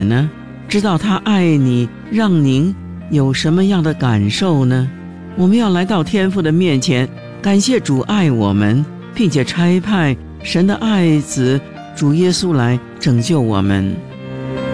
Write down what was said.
呢？知道他爱你，让您有什么样的感受呢？我们要来到天父的面前，感谢主爱我们，并且差派神的爱子主耶稣来拯救我们。